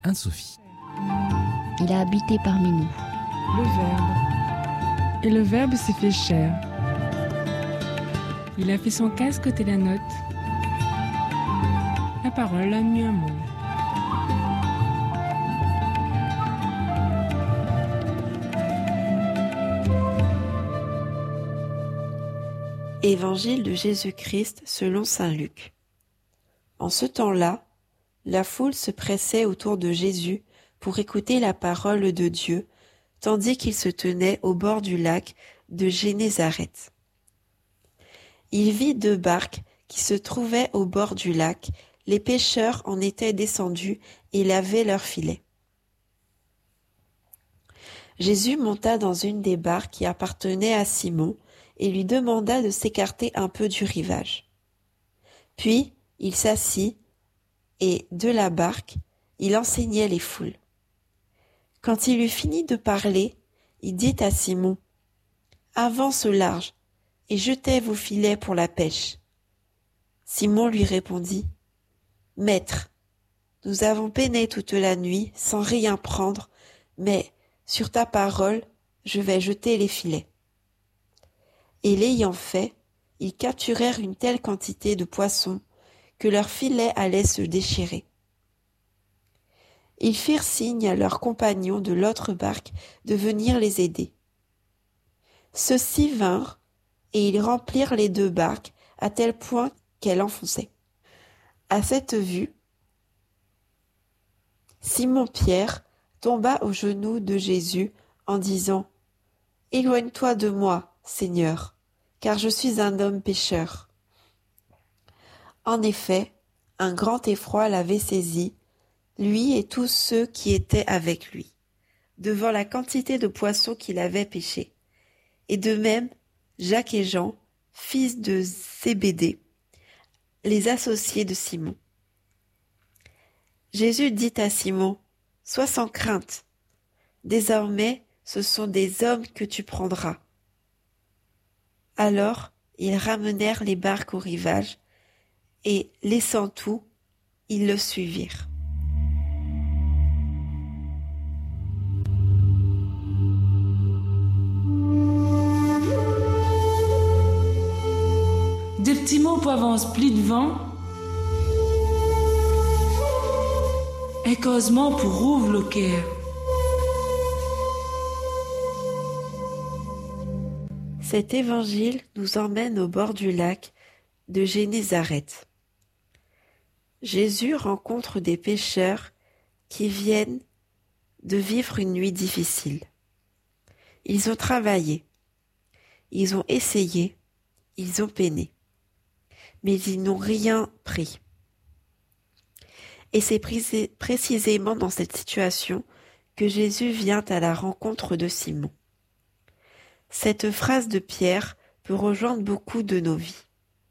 Anne-Sophie. Il a habité parmi nous. Le Verbe. Et le Verbe s'est fait chair. Il a fait son casque côté la note. La parole a mis un mot. Évangile de Jésus-Christ selon saint Luc. En ce temps-là, la foule se pressait autour de Jésus pour écouter la parole de Dieu, tandis qu'il se tenait au bord du lac de Génézareth. Il vit 2 barques qui se trouvaient au bord du lac. Les pêcheurs en étaient descendus et lavaient leurs filets. Jésus monta dans une des barques qui appartenait à Simon et lui demanda de s'écarter un peu du rivage. Puis il s'assit et, de la barque, il enseignait les foules. Quand il eut fini de parler, il dit à Simon : « Avance au large et jetez vos filets pour la pêche. » Simon lui répondit : « Maître, nous avons peiné toute la nuit sans rien prendre, mais sur ta parole, je vais jeter les filets. » Et l'ayant fait, ils capturèrent une telle quantité de poissons que leurs filets allaient se déchirer. Ils firent signe à leurs compagnons de l'autre barque de venir les aider. Ceux-ci vinrent, et ils remplirent les 2 barques à tel point qu'elles enfonçaient. À cette vue, Simon-Pierre tomba aux genoux de Jésus en disant : « Éloigne-toi de moi, Seigneur, car je suis un homme pécheur. » En effet, un grand effroi l'avait saisi, lui et tous ceux qui étaient avec lui, devant la quantité de poissons qu'il avait pêchés. Et de même, Jacques et Jean, fils de Zébédée, les associés de Simon. Jésus dit à Simon : « Sois sans crainte. Désormais, ce sont des hommes que tu prendras. » Alors, ils ramenèrent les barques au rivage, et, laissant tout, ils le suivirent. Des petits mots pour avance plus devant. Et causement pour ouvre le cœur. Cet évangile nous emmène au bord du lac de Génézareth. Jésus rencontre des pêcheurs qui viennent de vivre une nuit difficile. Ils ont travaillé, ils ont essayé, ils ont peiné, mais ils n'ont rien pris. Et c'est précisément dans cette situation que Jésus vient à la rencontre de Simon. Cette phrase de Pierre peut rejoindre beaucoup de nos vies.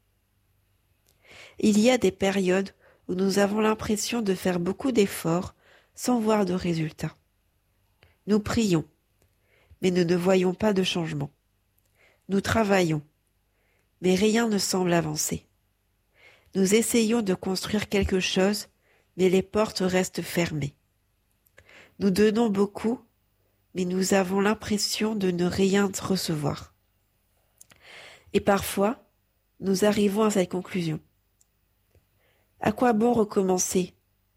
Il y a des périodes où nous avons l'impression de faire beaucoup d'efforts sans voir de résultats. Nous prions, mais nous ne voyons pas de changement. Nous travaillons, mais rien ne semble avancer. Nous essayons de construire quelque chose, mais les portes restent fermées. Nous donnons beaucoup, mais nous avons l'impression de ne rien recevoir. Et parfois, nous arrivons à cette conclusion. À quoi bon recommencer ?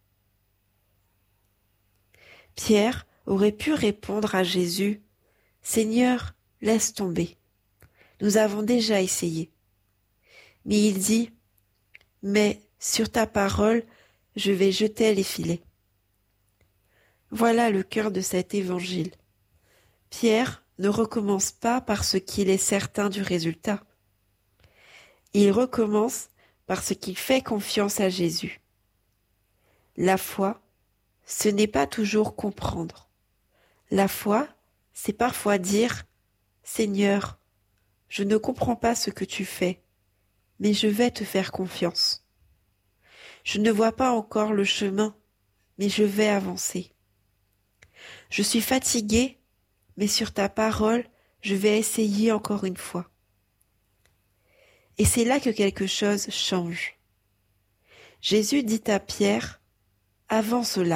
Pierre aurait pu répondre à Jésus : « Seigneur, laisse tomber. Nous avons déjà essayé. » Mais il dit : « Mais sur ta parole, je vais jeter les filets. » Voilà le cœur de cet évangile. Pierre ne recommence pas parce qu'il est certain du résultat. Il recommence parce qu'il fait confiance à Jésus. La foi, ce n'est pas toujours comprendre. La foi, c'est parfois dire : « Seigneur, je ne comprends pas ce que tu fais, mais je vais te faire confiance. Je ne vois pas encore le chemin, mais je vais avancer. Je suis fatigué, mais sur ta parole, je vais essayer encore une fois. » Et c'est là que quelque chose change. Jésus dit à Pierre : « Avance au large. »